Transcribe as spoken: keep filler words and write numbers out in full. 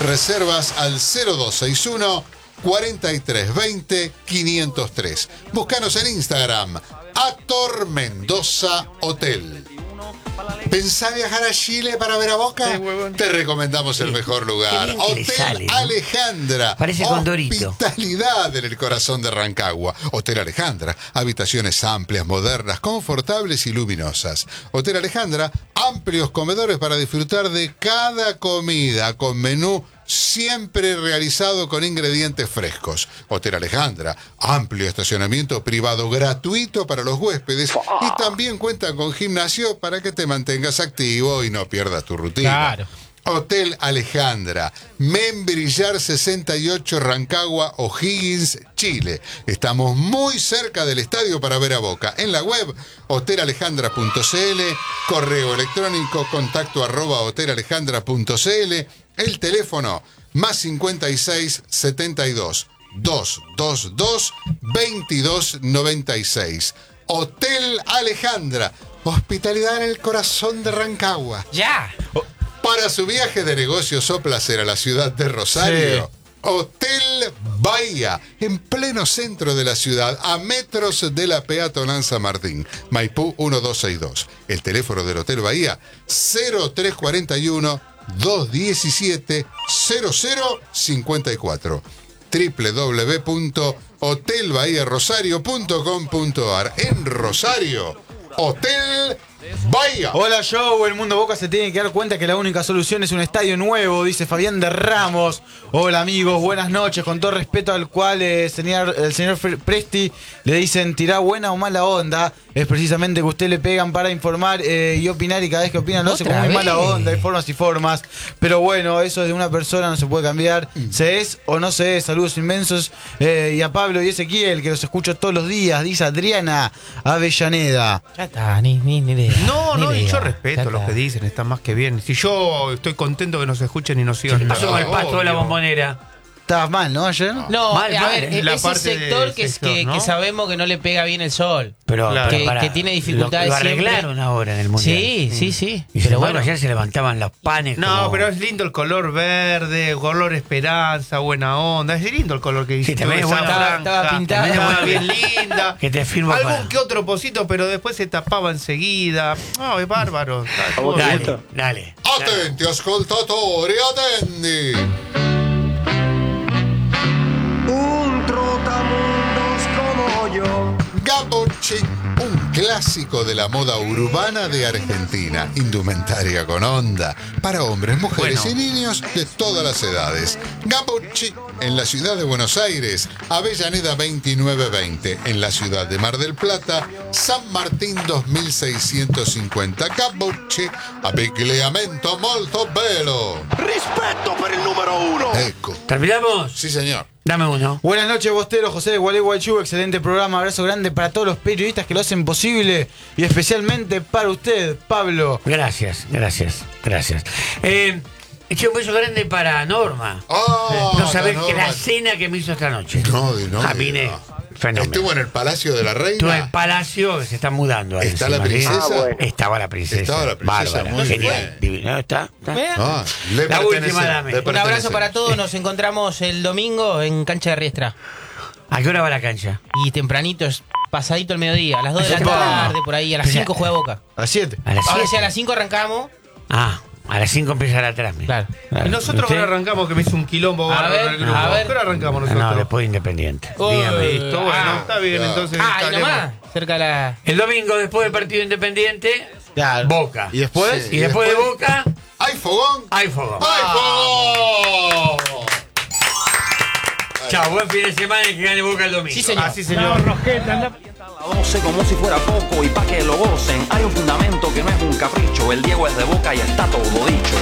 Reservas al cero dos seis uno, cuarenta y tres veinte, quinientos tres. Búscanos en Instagram, Ator Mendoza Hotel. ¿Pensá viajar a Chile para ver a Boca? Sí, Te recomendamos el mejor lugar. Hotel sale, ¿no? Alejandra. Parece Condorito. Hospitalidad en el corazón de Rancagua. Hotel Alejandra. Habitaciones amplias, modernas, confortables y luminosas. Hotel Alejandra. Amplios comedores para disfrutar de cada comida con menú siempre realizado con ingredientes frescos. Hotel Alejandra, amplio estacionamiento privado gratuito para los huéspedes y también cuenta con gimnasio para que te mantengas activo y no pierdas tu rutina. Claro. Hotel Alejandra, Membrillar sesenta y ocho, Rancagua, O'Higgins, Chile. Estamos muy cerca del estadio para ver a Boca. En la web, hotel alejandra punto c l, correo electrónico, contacto arroba hotel alejandra punto c l, el teléfono, más cincuenta y seis, setenta y dos, doscientos veintidós, veintidós noventa y seis. Hotel Alejandra, hospitalidad en el corazón de Rancagua. ¡Ya! Para su viaje de negocios o placer a la ciudad de Rosario, sí. Hotel Bahía, en pleno centro de la ciudad, a metros de la peatonal San Martín, Maipú mil doscientos sesenta y dos. El teléfono del Hotel Bahía, cero tres cuarenta y uno, doscientos diecisiete, cero cero cincuenta y cuatro. doble u doble u doble u punto hotel bahía rosario punto com punto a r. En Rosario, Hotel Bahía. Hola, Joe. El mundo Boca se tiene que dar cuenta que la única solución es un estadio nuevo, dice Fabián de Ramos. Hola, amigos. Buenas noches. Con todo respeto al cual eh, señor, el señor Presti le dicen tirá buena o mala onda. Es precisamente que usted le pegan para informar eh, y opinar, y cada vez que opinan lo hace con muy mala onda. Hay formas y formas. Pero bueno, eso de una persona no se puede cambiar. Se es o no se es. Saludos inmensos. Eh, y a Pablo y Ezequiel, que los escucho todos los días. Dice Adriana Avellaneda. Ya está, ni, ni, ni idea. No, no, ni y idea. yo respeto los que dicen, está más que bien. Si yo estoy contento que nos escuchen y nos sigan. ¿Qué pasó con el pasto de la Obvio. bombonera? Estabas mal, ¿no? Ayer. No, Mal, a mal. ver, La ese parte sector del que, es- sector, que, ¿no? que sabemos que no le pega bien el sol. Pero, Claro. pero Que- pará, que tiene dificultades Lo, lo siempre. arreglaron ahora en el mundial. Sí, sí, sí. Y Pero bueno, bueno, ayer se levantaban los panes. No, como- pero es lindo el color verde, color esperanza, buena onda. Es lindo el color que dice. Sí, también es bueno. Estaba- estaba pintada. Estaba bien linda. Que te firmo Algún para- que otro pocito, pero después se tapaba enseguida. No, es bárbaro. Está todo Dale, bien. dale. Attenti ascoltatori, attendi. Un trotamundos como yo. Gabocci, un clásico de la moda urbana de Argentina. Indumentaria con onda para hombres, mujeres Bueno. y niños de todas las edades. Gabocci en la ciudad de Buenos Aires, Avellaneda veintinueve veinte. En la ciudad de Mar del Plata, San Martín dos mil seiscientos cincuenta. Gabocci, abbigliamento molto bello. Rispetto per il numero uno. Ecco. ¿Terminamos? Sí, señor. Dame uno. Buenas noches, Bostero, José de Gualeguaychú. Excelente programa, abrazo grande para todos los periodistas que lo hacen posible y especialmente para usted, Pablo. Gracias, gracias, gracias. Eh, eché un beso grande para Norma. Ah, no sabés la que la Norma. cena que me hizo esta noche. No, no. Ah, vine. Fenómeno. Estuvo en el Palacio de la Reina. Estuve en Palacio, que se está mudando ahí ¿Está la encima, ¿sí? princesa? Ah, bueno. Estaba la princesa. Estaba la princesa, Bárbara, muy genial. Divina. ¿Está? ¿Está? Vean. Ah, le La pertenece, última, dame. le Un un abrazo pertenece. para todos. Nos encontramos el domingo en Cancha de Riestra. ¿A qué hora va la cancha? Y tempranito, es pasadito el mediodía. A las dos de la Epa. tarde, por ahí. A las O sea, cinco juega Boca. A las siete. A las Ahora siete. sí, a las cinco arrancamos. Ah, a las cinco empieza la transmisión. Claro. Y nosotros ¿Usted? ahora arrancamos, que me hizo un quilombo. A bárbaro ver, en el grupo. a ver. ¿Qué hora arrancamos nosotros? No, después de Independiente. Uy. Dígame. Listo, bueno, Ah. está bien, Ya. entonces. Ah, y estaremos- nomás. Cerca de la. El domingo, después del partido Independiente, Claro. Boca. ¿Y después? Y después de Boca, ¿Hay fogón? hay fogón. ¡Hay fogón! Chao, buen fin de semana y que gane Boca el domingo. Sí, señor. Ah, sí, señor. La doce como si fuera poco y pa' que lo gocen. Hay un fundamento que no es un capricho. El Diego es de Boca y está todo dicho.